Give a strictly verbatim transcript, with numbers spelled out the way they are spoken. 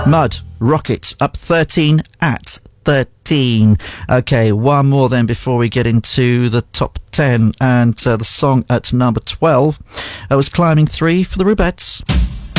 Mud, Rocket, up thirteen at thirteen. Okay, one more then before we get into the top ten. And uh, the song at number twelve uh, was Climbing three for the Rubettes.